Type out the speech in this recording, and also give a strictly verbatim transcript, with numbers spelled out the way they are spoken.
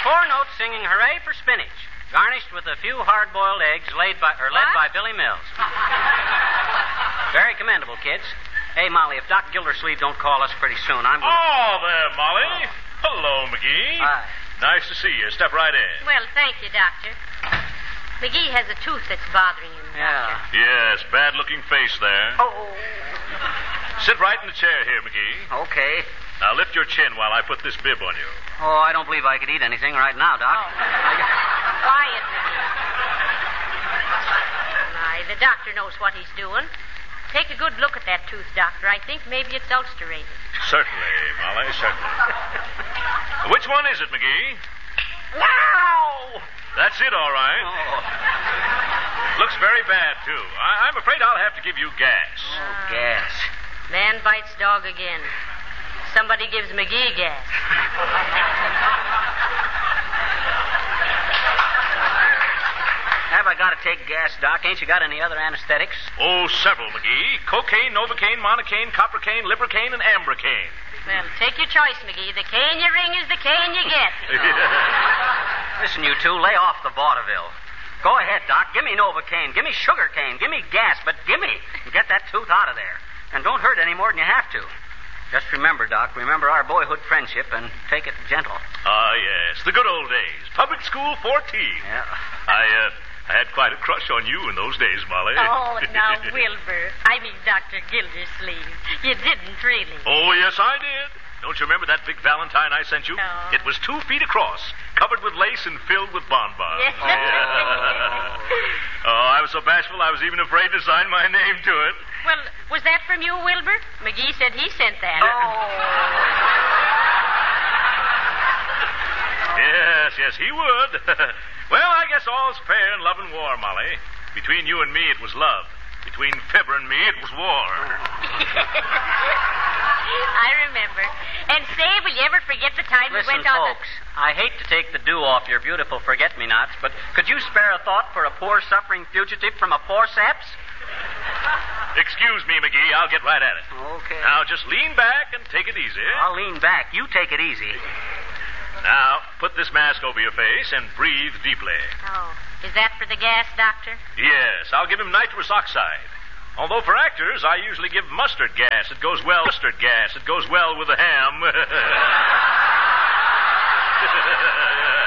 four notes singing hooray for spinach, garnished with a few hard-boiled eggs laid by, or led What? by Billy Mills. Very commendable, kids. Hey, Molly, if Doc Gildersleeve don't call us pretty soon, I'm going to... Oh, there, Molly. Hello, McGee. Hi. Nice to see you. Step right in. Well, thank you, Doctor. McGee has a tooth that's bothering him, Yeah. Doctor. Yes, bad-looking face there. Oh, Sit right in the chair here, McGee. okay. Now lift your chin while I put this bib on you. Oh, I don't believe I could eat anything right now, Doc. Oh. Quiet, McGee. My, the doctor knows what he's doing. Take a good look at that tooth, Doctor. I think maybe it's ulcerated. Certainly, Molly, certainly. Which one is it, McGee? Wow! That's it, all right. Oh, Looks very bad, too. I- I'm afraid I'll have to give you gas. oh, gas. Man bites dog again. Somebody gives McGee gas. Have I got to take gas, Doc? Ain't you got any other anesthetics? Oh, several, McGee. Cocaine, Novocaine, Monocaine, Coppercaine, Libricaine, and Ambricaine. Well, take your choice, McGee. The cane you ring is the cane you get. Listen, you two, lay off the vaudeville. Go ahead, Doc. Give me Novocaine. Give me sugar cane. Give me gas, but give me. And get that tooth out of there. And don't hurt any more than you have to. Just remember, Doc, remember our boyhood friendship and take it gentle. Ah, yes, the good old days. Public school fourteen. Yeah. I, uh, I had quite a crush on you in those days, Molly. Oh, now, Wilbur. I mean, Doctor Gildersleeve. You didn't really. Oh, yes, I did. Don't you remember that big valentine I sent you? No. It was two feet across, covered with lace and filled with bonbons. Yes. Oh, I was so bashful I was even afraid to sign my name to it. Well, was that from you, Wilbur? McGee said he sent that. Yes, yes, he would. Well, I guess all's fair in love and war, Molly. Between you and me, it was love. Between Fibber and me, it was war. I remember. And say, will you ever forget the time Listen, we went on folks, I hate to take the dew off your beautiful forget-me-nots, but could you spare a thought for a poor suffering fugitive from a forceps? Excuse me, McGee. I'll get right at it. Okay. Now, just lean back and take it easy. I'll lean back. You take it easy. Now, put this mask over your face and breathe deeply. the... Oh, is that for the gas, Doctor? Yes, I'll give him nitrous oxide. Although for actors, I usually give mustard gas. It goes well. Mustard gas. It goes well with the ham.